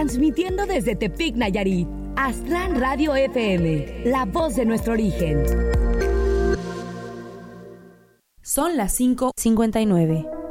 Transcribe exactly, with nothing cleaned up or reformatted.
transmitiendo desde Tepic, Nayarit. Aztlán Radio F M, la voz de nuestro origen. Son las cinco cincuenta y nueve.